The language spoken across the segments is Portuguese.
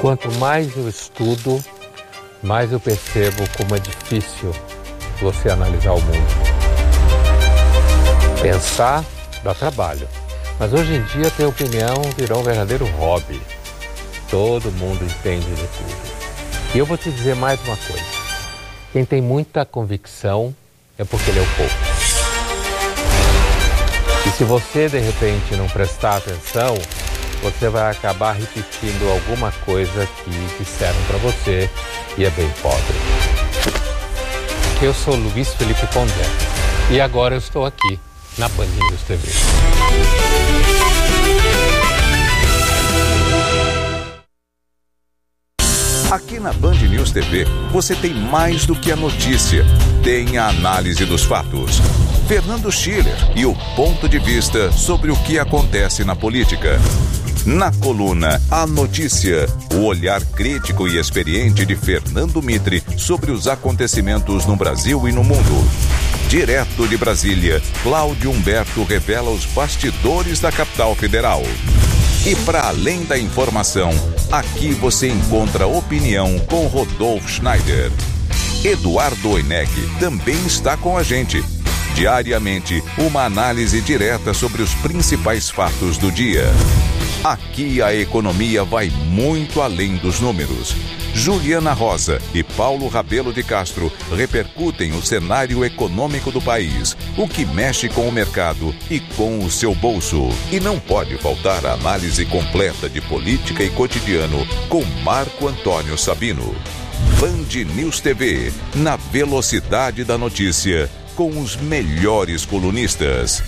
quanto mais eu estudo, mais eu percebo como é difícil você analisar o mundo. Pensar dá trabalho, mas hoje em dia ter opinião virou um verdadeiro hobby. Todo mundo entende de tudo. E eu vou te dizer mais uma coisa. Quem tem muita convicção é porque leu pouco. E se você, de repente, não prestar atenção, você vai acabar repetindo alguma coisa que disseram para você e é bem pobre. Eu sou Luiz Felipe Pondé e agora eu estou aqui na Band News TV. Aqui na Band News TV, você tem mais do que a notícia. Tem a análise dos fatos. Fernando Schiller e o ponto de vista sobre o que acontece na política. Na coluna A Notícia, o olhar crítico e experiente de Fernando Mitre sobre os acontecimentos no Brasil e no mundo. Direto de Brasília, Cláudio Humberto revela os bastidores da capital federal. E para além da informação, aqui você encontra opinião com Rodolfo Schneider. Eduardo Oineg também está com a gente. Diariamente, uma análise direta sobre os principais fatos do dia. Aqui a economia vai muito além dos números. Juliana Rosa e Paulo Rabelo de Castro repercutem o cenário econômico do país, o que mexe com o mercado e com o seu bolso. E não pode faltar a análise completa de política e cotidiano com Marco Antônio Sabino. Band News TV, na velocidade da notícia, com os melhores colunistas.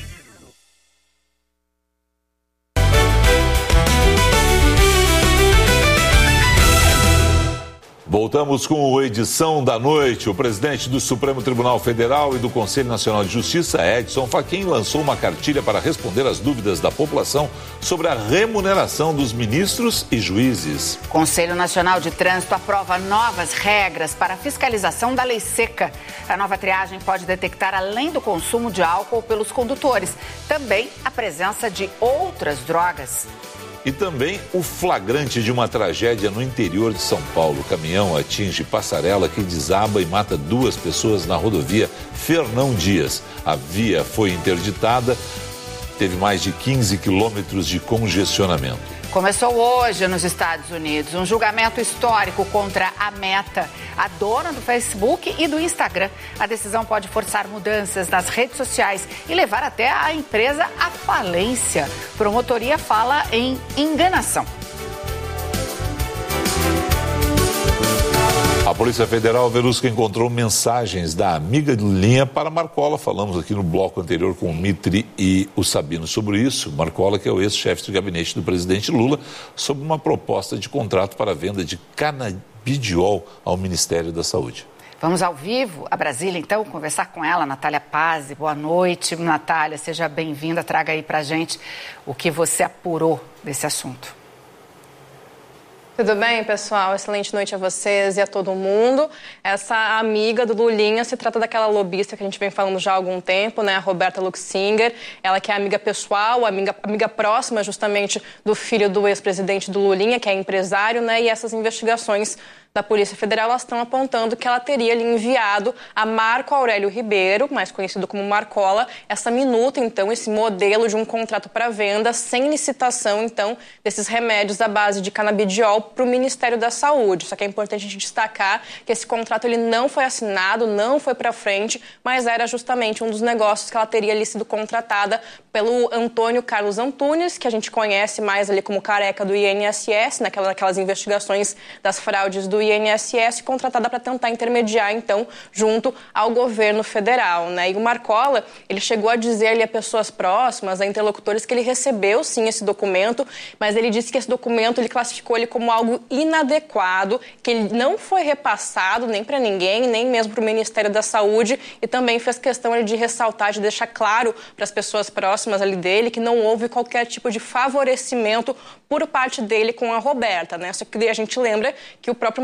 Voltamos com a edição da noite. O presidente do Supremo Tribunal Federal e do Conselho Nacional de Justiça, Edson Fachin, lançou uma cartilha para responder às dúvidas da população sobre a remuneração dos ministros e juízes. O Conselho Nacional de Trânsito aprova novas regras para a fiscalização da lei seca. A nova triagem pode detectar, além do consumo de álcool pelos condutores, também a presença de outras drogas. E também o flagrante de uma tragédia no interior de São Paulo. O caminhão atinge passarela que desaba e mata 2 pessoas na rodovia Fernão Dias. A via foi interditada, teve mais de 15 quilômetros de congestionamento. Começou hoje nos Estados Unidos um julgamento histórico contra a Meta, a dona do Facebook e do Instagram. A decisão pode forçar mudanças nas redes sociais e levar até a empresa à falência. Promotoria fala em enganação. A Polícia Federal Verusca encontrou mensagens da amiga de Lulinha para Marcola. Falamos aqui no bloco anterior com o Mitre e o Sabino sobre isso. Marcola, que é o ex-chefe de gabinete do presidente Lula, sobre uma proposta de contrato para a venda de canabidiol ao Ministério da Saúde. Vamos ao vivo a Brasília, então, conversar com ela, Natália Pazzi. Boa noite, Natália, seja bem-vinda. Traga aí pra gente o que você apurou desse assunto. Tudo bem, pessoal? Excelente noite a vocês e a todo mundo. Essa amiga do Lulinha se trata daquela lobista que a gente vem falando já há algum tempo, né? A Roberta Luxinger. Ela que é amiga pessoal, amiga próxima justamente do filho do ex-presidente do Lulinha, que é empresário, né? E essas investigações da Polícia Federal, elas estão apontando que ela teria lhe enviado a Marco Aurélio Ribeiro, mais conhecido como Marcola, essa minuta, então, esse modelo de um contrato para venda sem licitação, então, desses remédios à base de canabidiol para o Ministério da Saúde. Só que é importante a gente destacar que esse contrato ele não foi assinado, não foi para frente, mas era justamente um dos negócios que ela teria ali sido contratada pelo Antônio Carlos Antunes, que a gente conhece mais ali como careca do INSS, naquelas investigações das fraudes do INSS, contratada para tentar intermediar, então, junto ao governo federal, né? E o Marcola, ele chegou a dizer ali a pessoas próximas, a interlocutores, que ele recebeu, sim, esse documento, mas ele disse que esse documento, ele classificou ele como algo inadequado, que ele não foi repassado nem para ninguém, nem mesmo para o Ministério da Saúde, e também fez questão ali de ressaltar, de deixar claro para as pessoas próximas ali dele que não houve qualquer tipo de favorecimento por parte dele com a Roberta, né? Só que a gente lembra que o próprio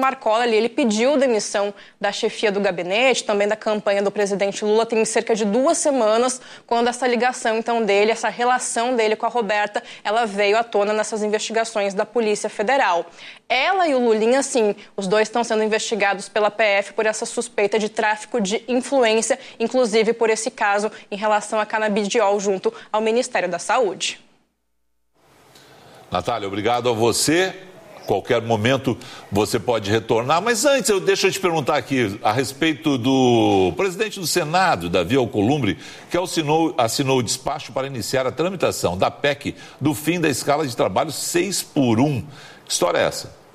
Marcola, ele pediu demissão da chefia do gabinete, também da campanha do presidente Lula, tem cerca de 2 semanas, quando essa ligação, então, dele, essa relação dele com a Roberta, ela veio à tona nessas investigações da Polícia Federal. Ela e o Lulinha, sim, os dois estão sendo investigados pela PF por essa suspeita de tráfico de influência, inclusive por esse caso em relação a canabidiol junto ao Ministério da Saúde. Natália, obrigado a você. Qualquer momento você pode retornar. Mas antes, deixa eu te perguntar aqui a respeito do presidente do Senado, Davi Alcolumbre, que assinou o despacho para iniciar a tramitação da PEC do fim da escala de trabalho 6x1. Que história é essa?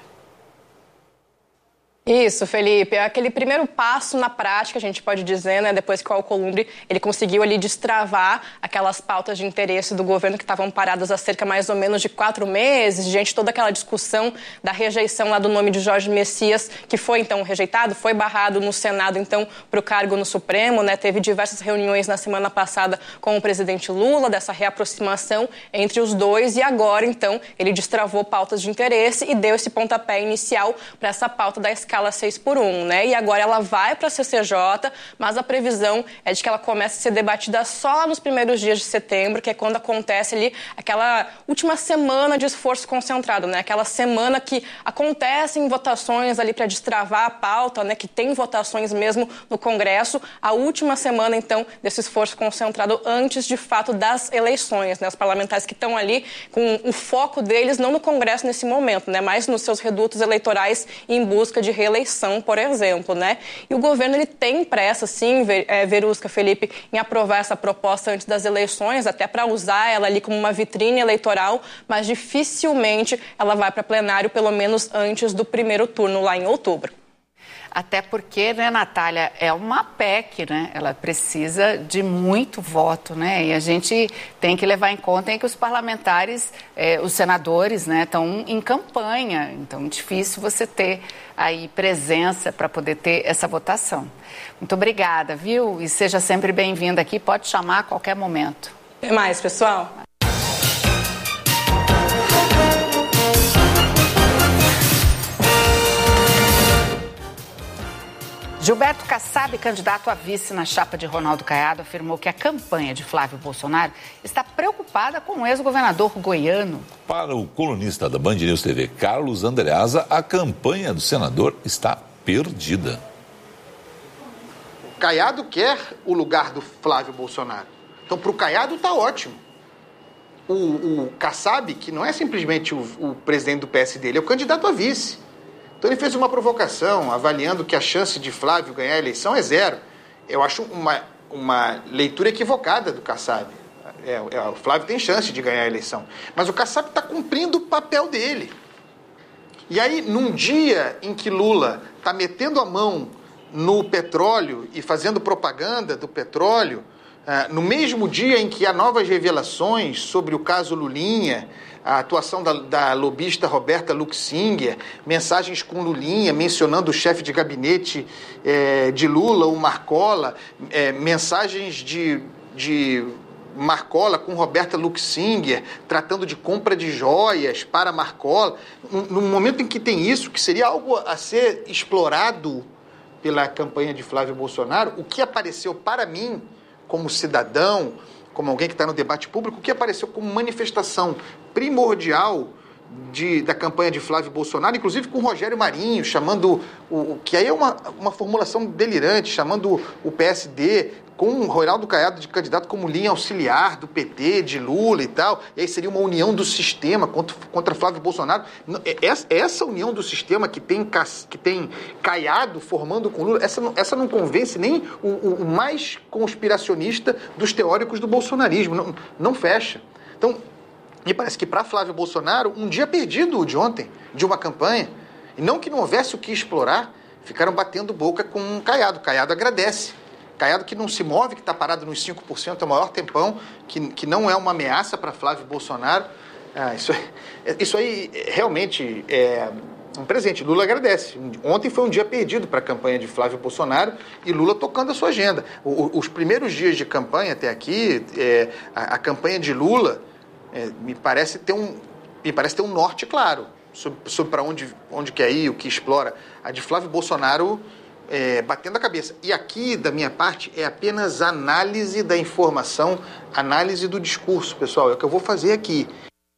Isso, Felipe, é aquele primeiro passo na prática, a gente pode dizer, né, depois que o Alcolumbre, ele conseguiu ali destravar aquelas pautas de interesse do governo que estavam paradas há cerca mais ou menos de 4 meses, diante de toda aquela discussão da rejeição lá do nome de Jorge Messias, que foi então rejeitado, foi barrado no Senado, então, para o cargo no Supremo, né, teve diversas reuniões na semana passada com o presidente Lula, dessa reaproximação entre os dois, e agora, então, ele destravou pautas de interesse e deu esse pontapé inicial para essa pauta da escala 6x1, né? E agora ela vai para a CCJ, mas a previsão é de que ela comece a ser debatida só nos primeiros dias de setembro, que é quando acontece ali aquela última semana de esforço concentrado, né? Aquela semana que acontecem votações ali para destravar a pauta, né? Que tem votações mesmo no Congresso. A última semana, então, desse esforço concentrado antes, de fato, das eleições, né? Os parlamentares que estão ali com o foco deles não no Congresso nesse momento, né? Mas nos seus redutos eleitorais em busca de reeleição, por exemplo, né? E o governo, ele tem pressa, sim, Verusca, Felipe, em aprovar essa proposta antes das eleições, até para usar ela ali como uma vitrine eleitoral, mas dificilmente ela vai para plenário, pelo menos antes do primeiro turno, lá em outubro. Até porque, né, Natália, é uma PEC, né? Ela precisa de muito voto, né? E a gente tem que levar em conta que os parlamentares, os senadores, né, estão em campanha. Então, difícil você ter aí presença para poder ter essa votação. Muito obrigada, viu? E seja sempre bem-vinda aqui. Pode chamar a qualquer momento. Até mais, pessoal. Gilberto Kassab, candidato a vice na chapa de Ronaldo Caiado, afirmou que a campanha de Flávio Bolsonaro está preocupada com o ex-governador goiano. Para o colunista da Band News TV, Carlos Andreasa, a campanha do senador está perdida. Caiado quer o lugar do Flávio Bolsonaro. Então, para o Caiado está ótimo. O Kassab, que não é simplesmente o presidente do PSD, ele é o candidato a vice. Então ele fez uma provocação, avaliando que a chance de Flávio ganhar a eleição é 0. Eu acho uma leitura equivocada do Kassab. O Flávio tem chance de ganhar a eleição. Mas o Kassab está cumprindo o papel dele. E aí, num dia em que Lula está metendo a mão no petróleo e fazendo propaganda do petróleo, no mesmo dia em que há novas revelações sobre o caso Lulinha, a atuação da lobista Roberta Luxinger, mensagens com Lulinha, mencionando o chefe de gabinete de Lula, o Marcola, mensagens de Marcola com Roberta Luxinger, tratando de compra de joias para Marcola. No momento em que tem isso, que seria algo a ser explorado pela campanha de Flávio Bolsonaro, o que apareceu para mim, como cidadão, como alguém que está no debate público, o que apareceu como manifestação primordial da campanha de Flávio Bolsonaro, inclusive com Rogério Marinho, chamando, que aí é uma formulação delirante, chamando o PSD com o Ronaldo Caiado de candidato como linha auxiliar do PT, de Lula e tal, e aí seria uma união do sistema contra Flávio Bolsonaro. Essa união do sistema que tem Caiado formando com Lula, essa não convence nem o mais conspiracionista dos teóricos do bolsonarismo, não fecha. Então, me parece que para Flávio Bolsonaro, um dia perdido o de ontem, de uma campanha, e não que não houvesse o que explorar, ficaram batendo boca com Caiado. Caiado agradece. Caiado que não se move, que está parado nos 5%, é o maior tempão, que não é uma ameaça para Flávio Bolsonaro. Isso aí realmente é um presente. Lula agradece. Ontem foi um dia perdido para a campanha de Flávio Bolsonaro e Lula tocando a sua agenda. Os primeiros dias de campanha até aqui, a campanha de Lula me parece ter um norte claro. sobre para onde quer ir, o que explora. A de Flávio Bolsonaro batendo a cabeça. E aqui, da minha parte, é apenas análise da informação, análise do discurso, pessoal. É o que eu vou fazer aqui.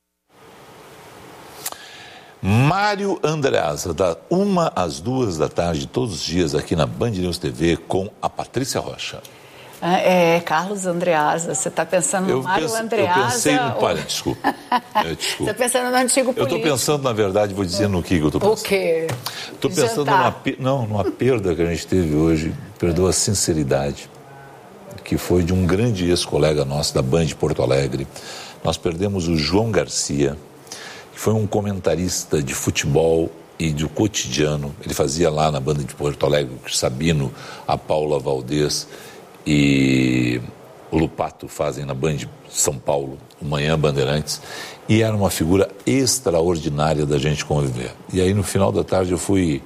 Mário Andreasa, da 1 às 2 da tarde, todos os dias aqui na Band News TV com a Patrícia Rocha. Carlos Andreasa, você está pensando no Mário Andreasa? Eu pensei no... Desculpa. Você está pensando no antigo político? Eu estou pensando, na verdade, vou dizer no que eu estou pensando. O quê? Estou pensando numa perda que a gente teve hoje, perdoa a sinceridade, que foi de um grande ex-colega nosso da Band de Porto Alegre. Nós perdemos o João Garcia, que foi um comentarista de futebol e do cotidiano. Ele fazia lá na Band de Porto Alegre, o Sabino, a Paula Valdez e o Lupato fazem na Band de São Paulo, o Manhã Bandeirantes, e era uma figura extraordinária da gente conviver. E aí no final da tarde eu fui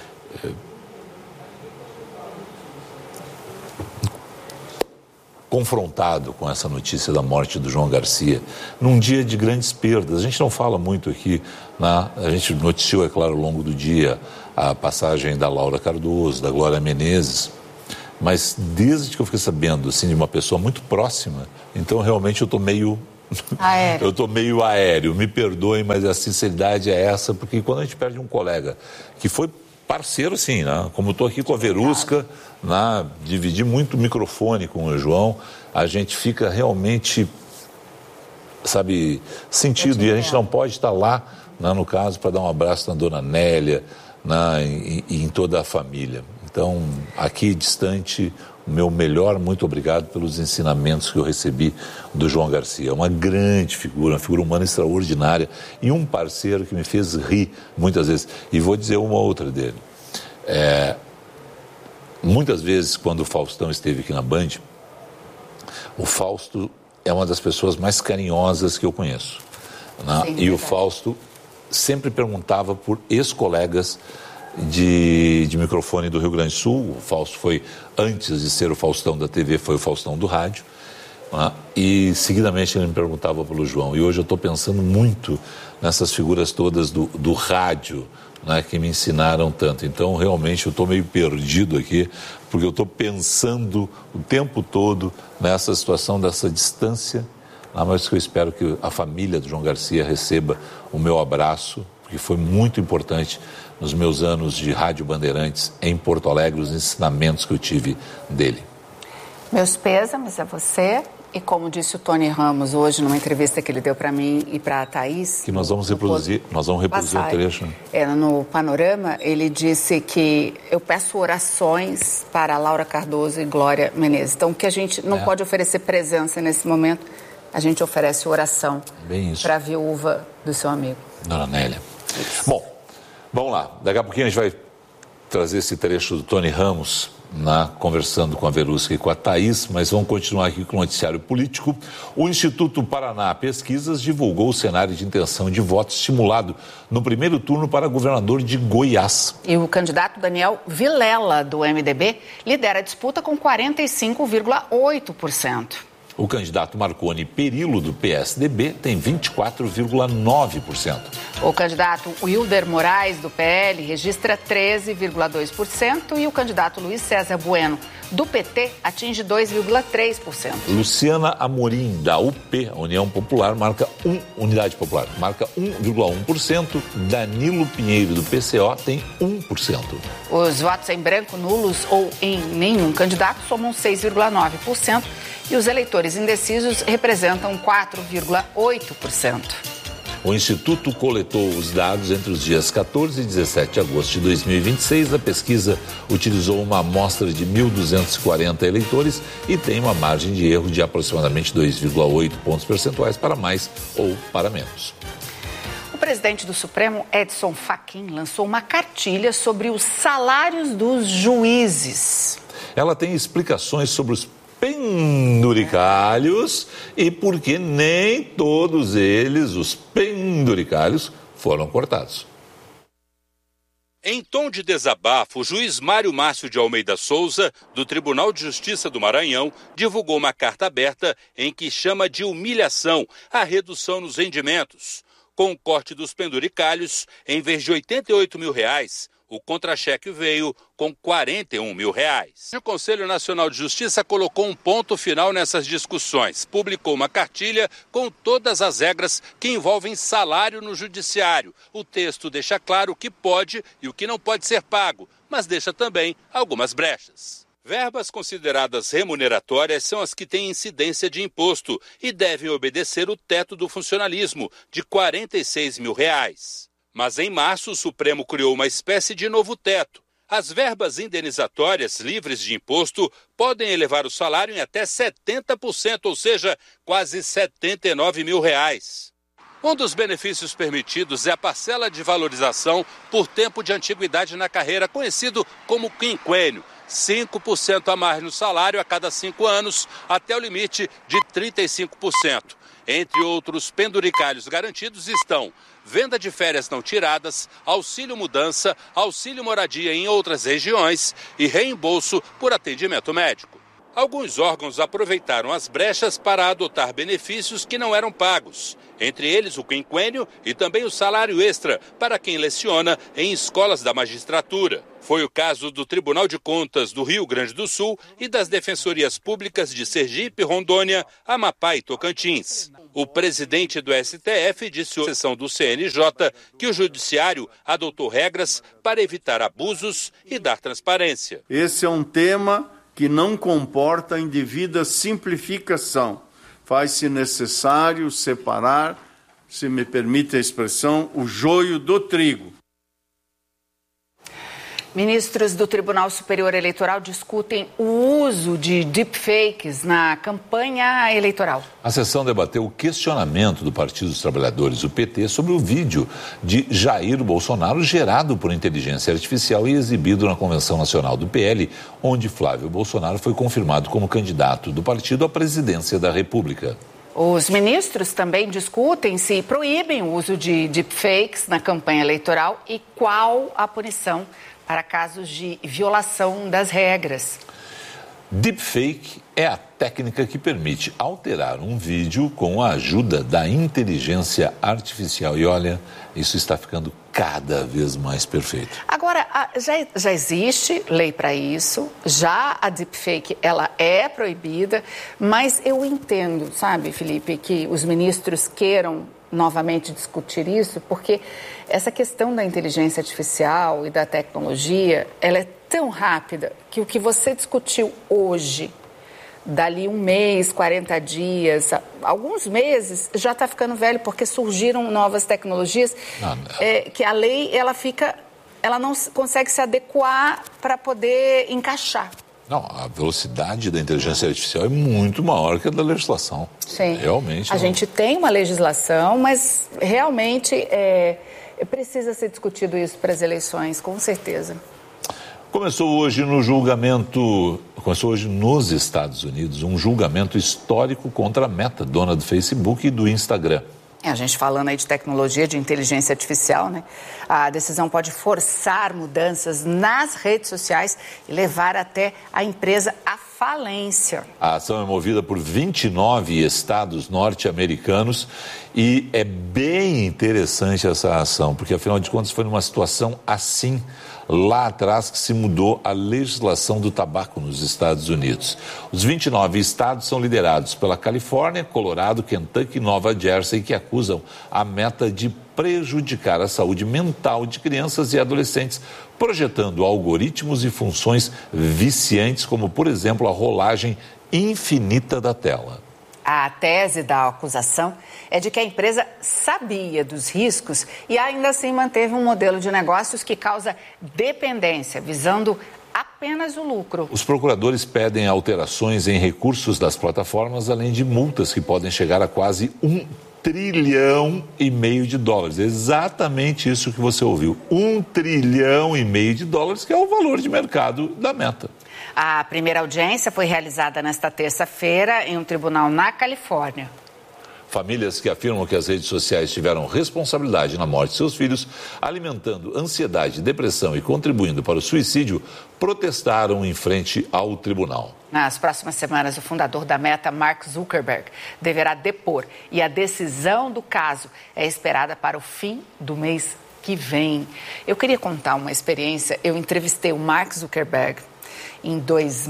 confrontado com essa notícia da morte do João Garcia, num dia de grandes perdas. A gente não fala muito aqui, a gente noticiou, é claro, ao longo do dia, a passagem da Laura Cardoso, da Glória Menezes, mas desde que eu fiquei sabendo, assim, de uma pessoa muito próxima, então realmente eu estou meio... aéreo. Eu estou meio aéreo, me perdoem, mas a sinceridade é essa, porque quando a gente perde um colega que foi parceiro, assim, né? Como eu estou aqui com a Verusca, dividi muito o microfone com o João, a gente fica realmente, sentido, e a gente não pode estar lá, no caso, para dar um abraço na dona Nélia, e em toda a família. Então, aqui distante, o meu melhor muito obrigado pelos ensinamentos que eu recebi do João Garcia. Uma grande figura, uma figura humana extraordinária e um parceiro que me fez rir muitas vezes. E vou dizer uma outra dele. Muitas vezes, quando o Faustão esteve aqui na Band, o Fausto é uma das pessoas mais carinhosas que eu conheço. Sim, e o Fausto sempre perguntava por ex-colegas de microfone do Rio Grande do Sul. O Fausto foi, antes de ser o Faustão da TV, foi o Faustão do rádio, e seguidamente ele me perguntava pelo João. E hoje eu estou pensando muito nessas figuras todas do rádio, que me ensinaram tanto. Então realmente eu estou meio perdido aqui, porque eu estou pensando o tempo todo nessa situação, dessa distância, mas que eu espero que a família do João Garcia receba o meu abraço, porque foi muito importante nos meus anos de Rádio Bandeirantes em Porto Alegre, os ensinamentos que eu tive dele. Meus pêsames a você, e como disse o Tony Ramos hoje, numa entrevista que ele deu para mim e para a Thaís... Que nós vamos reproduzir o trecho. No Panorama, ele disse que eu peço orações para Laura Cardoso e Glória Menezes. Então, que a gente não pode oferecer presença nesse momento, a gente oferece oração para a viúva do seu amigo. Dona Nélia. Bom, vamos lá. Daqui a pouquinho a gente vai trazer esse trecho do Tony Ramos, conversando com a Verusca e com a Thaís, mas vamos continuar aqui com o noticiário político. O Instituto Paraná Pesquisas divulgou o cenário de intenção de voto estimulado no primeiro turno para governador de Goiás. E o candidato Daniel Vilela, do MDB, lidera a disputa com 45,8%. O candidato Marconi Perillo, do PSDB, tem 24,9%. O candidato Wilder Moraes, do PL, registra 13,2%. E o candidato Luiz César Bueno, do PT, atinge 2,3%. Luciana Amorim, da UP, União Popular, Unidade Popular, marca 1,1%. Danilo Pinheiro, do PCO, tem 1%. Os votos em branco, nulos ou em nenhum candidato somam 6,9%. E os eleitores indecisos representam 4,8%. O Instituto coletou os dados entre os dias 14 e 17 de agosto de 2026. A pesquisa utilizou uma amostra de 1.240 eleitores e tem uma margem de erro de aproximadamente 2,8 pontos percentuais para mais ou para menos. O presidente do Supremo, Edson Fachin, lançou uma cartilha sobre os salários dos juízes. Ela tem explicações sobre os penduricalhos e porque nem todos eles, os penduricalhos, foram cortados. Em tom de desabafo, o juiz Mário Márcio de Almeida Souza, do Tribunal de Justiça do Maranhão, divulgou uma carta aberta em que chama de humilhação a redução nos rendimentos. Com o corte dos penduricalhos, em vez de R$ 88 mil, o contra-cheque veio com R$ 41 mil. O Conselho Nacional de Justiça colocou um ponto final nessas discussões. Publicou uma cartilha com todas as regras que envolvem salário no judiciário. O texto deixa claro o que pode e o que não pode ser pago, mas deixa também algumas brechas. Verbas consideradas remuneratórias são as que têm incidência de imposto e devem obedecer o teto do funcionalismo, de R$ 46 mil. Mas em março, o Supremo criou uma espécie de novo teto. As verbas indenizatórias livres de imposto podem elevar o salário em até 70%, ou seja, quase R$ 79 mil. Um dos benefícios permitidos é a parcela de valorização por tempo de antiguidade na carreira, conhecido como quinquênio. 5% a mais no salário a cada 5 anos, até o limite de 35%. Entre outros penduricalhos garantidos estão venda de férias não tiradas, auxílio mudança, auxílio moradia em outras regiões e reembolso por atendimento médico. Alguns órgãos aproveitaram as brechas para adotar benefícios que não eram pagos, entre eles o quinquênio e também o salário extra para quem leciona em escolas da magistratura. Foi o caso do Tribunal de Contas do Rio Grande do Sul e das Defensorias Públicas de Sergipe, Rondônia, Amapá e Tocantins. O presidente do STF disse à sessão do CNJ que o judiciário adotou regras para evitar abusos e dar transparência. Esse é um tema que não comporta indevida simplificação. Faz-se necessário separar, se me permite a expressão, o joio do trigo. Ministros do Tribunal Superior Eleitoral discutem o uso de deepfakes na campanha eleitoral. A sessão debateu o questionamento do Partido dos Trabalhadores, o PT, sobre o vídeo de Jair Bolsonaro gerado por inteligência artificial e exibido na Convenção Nacional do PL, onde Flávio Bolsonaro foi confirmado como candidato do partido à presidência da República. Os ministros também discutem se proíbem o uso de deepfakes na campanha eleitoral e qual a punição para casos de violação das regras. Deepfake é a técnica que permite alterar um vídeo com a ajuda da inteligência artificial. E olha, isso está ficando cada vez mais perfeito. Agora, já existe lei para isso, já a deepfake ela é proibida, mas eu entendo, sabe, Felipe, que os ministros queiram novamente discutir isso, porque essa questão da inteligência artificial e da tecnologia, ela é tão rápida que o que você discutiu hoje, dali um mês, 40 dias, alguns meses, já está ficando velho, porque surgiram novas tecnologias que a lei, ela não consegue se adequar para poder encaixar. Não, a velocidade da inteligência artificial é muito maior que a da legislação. Sim. Realmente. A gente tem uma legislação, mas realmente precisa ser discutido isso para as eleições, com certeza. Começou hoje nos Estados Unidos, um julgamento histórico contra a Meta, dona do Facebook e do Instagram. A gente falando aí de tecnologia, de inteligência artificial, né? A decisão pode forçar mudanças nas redes sociais e levar até a empresa à falência. A ação é movida por 29 estados norte-americanos e é bem interessante essa ação, porque afinal de contas foi numa situação assim lá atrás que se mudou a legislação do tabaco nos Estados Unidos. Os 29 estados são liderados pela Califórnia, Colorado, Kentucky e Nova Jersey, que acusam a Meta de prejudicar a saúde mental de crianças e adolescentes, projetando algoritmos e funções viciantes, como, por exemplo, a rolagem infinita da tela. A tese da acusação é de que a empresa sabia dos riscos e ainda assim manteve um modelo de negócios que causa dependência, visando apenas o lucro. Os procuradores pedem alterações em recursos das plataformas, além de multas que podem chegar a quase $1,5 trilhão. Exatamente isso que você ouviu. $1,5 trilhão, que é o valor de mercado da Meta. A primeira audiência foi realizada nesta terça-feira em um tribunal na Califórnia. Famílias que afirmam que as redes sociais tiveram responsabilidade na morte de seus filhos, alimentando ansiedade, depressão e contribuindo para o suicídio, protestaram em frente ao tribunal. Nas próximas semanas, o fundador da Meta, Mark Zuckerberg, deverá depor e a decisão do caso é esperada para o fim do mês que vem. Eu queria contar uma experiência. Eu entrevistei o Mark Zuckerberg em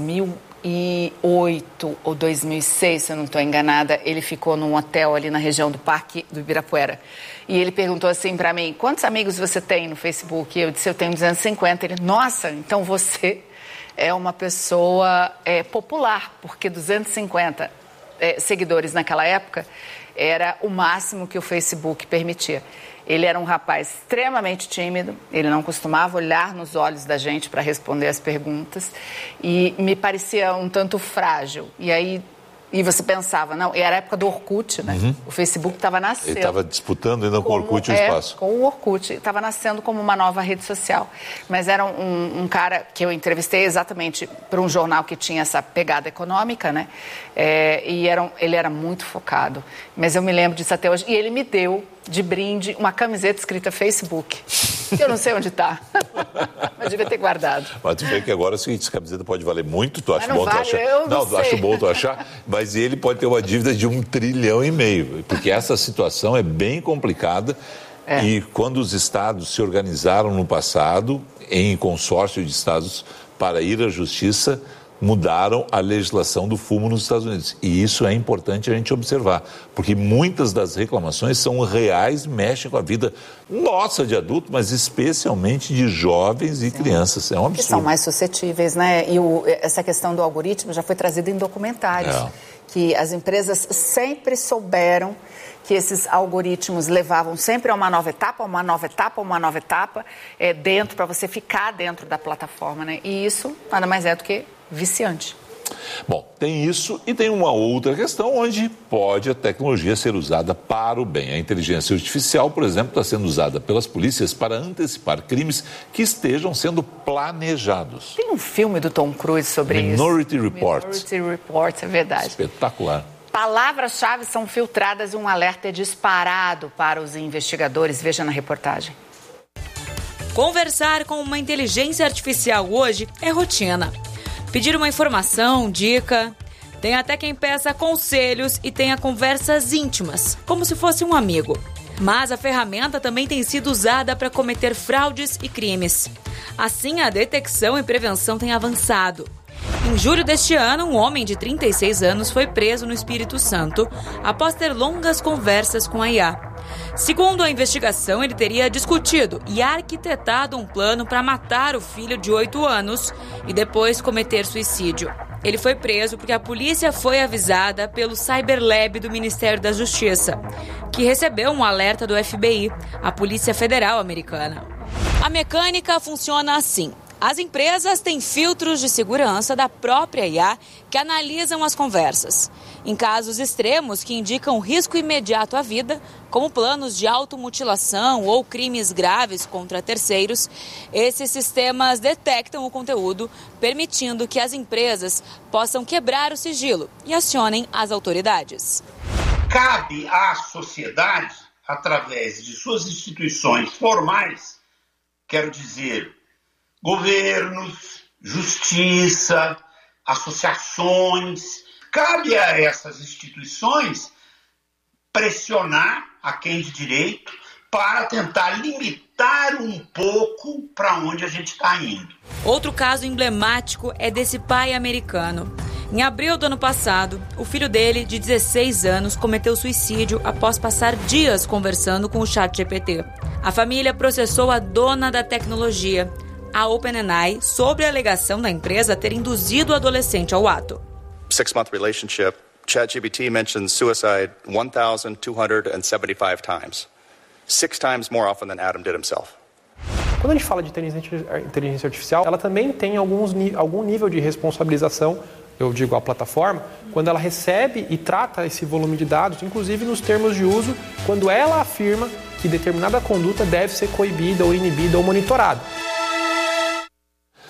2008 ou 2006, se eu não estou enganada. Ele ficou num hotel ali na região do Parque do Ibirapuera. E ele perguntou assim para mim, quantos amigos você tem no Facebook? Eu disse, eu tenho 250. Ele, nossa, então você é uma pessoa popular, porque 250 seguidores naquela época era o máximo que o Facebook permitia. Ele era um rapaz extremamente tímido, ele não costumava olhar nos olhos da gente para responder as perguntas e me parecia um tanto frágil. E você pensava, não, era a época do Orkut, né? Uhum. O Facebook estava nascendo. Ele estava disputando ainda com o Orkut o espaço. Com o Orkut, estava nascendo como uma nova rede social. Mas era um cara que eu entrevistei exatamente para um jornal que tinha essa pegada econômica, né? Ele era muito focado. Mas eu me lembro disso até hoje. E ele me deu de brinde uma camiseta escrita Facebook. Eu não sei onde está, mas devia ter guardado. Mas tu vê que agora é o seguinte, essa camiseta pode valer muito, tu acha bom tu achar? Não, acho bom tu achar, mas ele pode ter uma dívida de 1,5 trilhão, porque essa situação é bem complicada. E quando os estados se organizaram no passado, em consórcio de estados para ir à justiça, mudaram a legislação do fumo nos Estados Unidos. E isso é importante a gente observar, porque muitas das reclamações são reais, mexem com a vida nossa de adulto, mas especialmente de jovens e crianças. É um absurdo. Que são mais suscetíveis, né? E essa questão do algoritmo já foi trazida em documentários, que as empresas sempre souberam que esses algoritmos levavam sempre a uma nova etapa, dentro, para você ficar dentro da plataforma, né? E isso nada mais é do que viciante. Bom, tem isso e tem uma outra questão onde pode a tecnologia ser usada para o bem. A inteligência artificial, por exemplo, está sendo usada pelas polícias para antecipar crimes que estejam sendo planejados. Tem um filme do Tom Cruise sobre Minority Report. Minority Report, é verdade. Espetacular. Palavras-chave são filtradas e um alerta é disparado para os investigadores. Veja na reportagem. Conversar com uma inteligência artificial hoje é rotina. Pedir uma informação, dica, tem até quem peça conselhos e tenha conversas íntimas, como se fosse um amigo. Mas a ferramenta também tem sido usada para cometer fraudes e crimes. Assim, a detecção e prevenção têm avançado. Em julho deste ano, um homem de 36 anos foi preso no Espírito Santo após ter longas conversas com a IA. Segundo a investigação, ele teria discutido e arquitetado um plano para matar o filho de 8 anos e depois cometer suicídio. Ele foi preso porque a polícia foi avisada pelo Cyberlab do Ministério da Justiça, que recebeu um alerta do FBI, a Polícia Federal Americana. A mecânica funciona assim. As empresas têm filtros de segurança da própria IA que analisam as conversas. Em casos extremos que indicam risco imediato à vida, como planos de automutilação ou crimes graves contra terceiros, esses sistemas detectam o conteúdo, permitindo que as empresas possam quebrar o sigilo e acionem as autoridades. Cabe à sociedade, através de suas instituições formais, quero dizer, governos, justiça, associações, cabe a essas instituições pressionar a quem de direito para tentar limitar um pouco para onde a gente está indo. Outro caso emblemático é desse pai americano. Em abril do ano passado, o filho dele, de 16 anos, cometeu suicídio após passar dias conversando com o ChatGPT. A família processou a dona da tecnologia, a OpenAI, sobre a alegação da empresa ter induzido o adolescente ao ato. 6-month relationship, ChatGPT mentions suicide 1,275 times. 6 times more often than Adam did himself. Quando a gente fala de inteligência artificial, ela também tem algum nível de responsabilização, eu digo a plataforma, quando ela recebe e trata esse volume de dados, inclusive nos termos de uso, quando ela afirma que determinada conduta deve ser coibida ou inibida ou monitorada.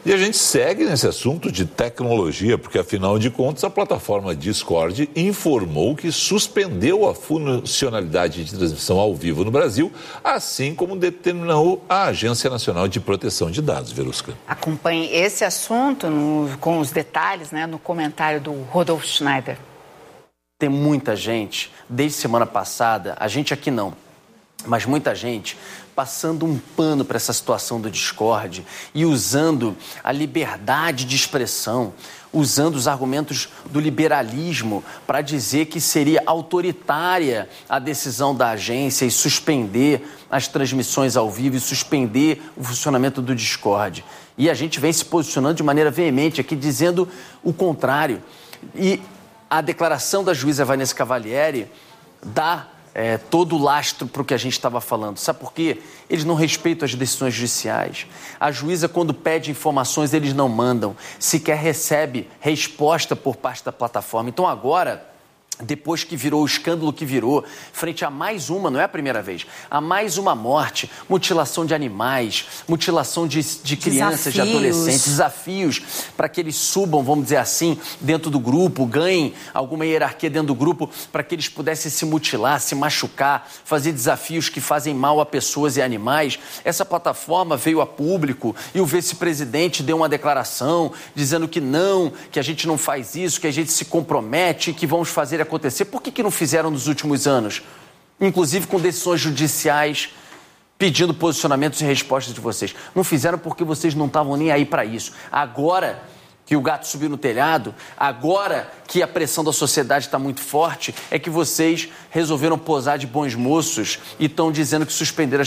E a gente segue nesse assunto de tecnologia, porque afinal de contas a plataforma Discord informou que suspendeu a funcionalidade de transmissão ao vivo no Brasil, assim como determinou a Agência Nacional de Proteção de Dados, Verusca. Acompanhe esse assunto com os detalhes, né, no comentário do Rodolfo Schneider. Tem muita gente, desde semana passada, a gente aqui não, mas muita gente passando um pano para essa situação do Discord e usando a liberdade de expressão, usando os argumentos do liberalismo para dizer que seria autoritária a decisão da agência e suspender as transmissões ao vivo e suspender o funcionamento do Discord. E a gente vem se posicionando de maneira veemente aqui, dizendo o contrário. E a declaração da juíza Vanessa Cavalieri dá todo o lastro para o que a gente estava falando. Sabe por quê? Eles não respeitam as decisões judiciais. A juíza, quando pede informações, eles não mandam. Sequer recebe resposta por parte da plataforma. Então agora, depois que virou o escândalo que virou, frente a mais uma, não é a primeira vez, a mais uma morte, mutilação de animais, mutilação de crianças, de adolescentes, desafios para que eles subam, vamos dizer assim, dentro do grupo, ganhem alguma hierarquia dentro do grupo, para que eles pudessem se mutilar, se machucar, fazer desafios que fazem mal a pessoas e animais. Essa plataforma veio a público e o vice-presidente deu uma declaração dizendo que não, que a gente não faz isso, que a gente se compromete, que vamos fazer acontecer. Por que não fizeram nos últimos anos? Inclusive com decisões judiciais pedindo posicionamentos e respostas de vocês. Não fizeram porque vocês não estavam nem aí para isso. Agora que o gato subiu no telhado, agora que a pressão da sociedade está muito forte, é que vocês resolveram posar de bons moços e estão dizendo que suspenderam